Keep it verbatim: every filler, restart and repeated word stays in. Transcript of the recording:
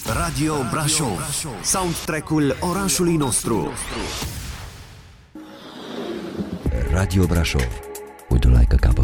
Radio Brașov, soundtrack-ul orașului nostru. Radio Brașov. Would you like a cup